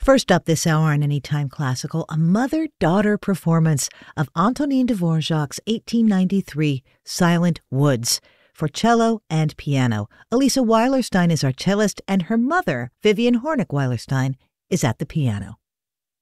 First up this hour on Anytime Classical, a mother-daughter performance of Antonin Dvorak's 1893 Silent Woods for cello and piano. Elisa Weilerstein is our cellist, and her mother, Vivian Hornick Weilerstein, is at the piano.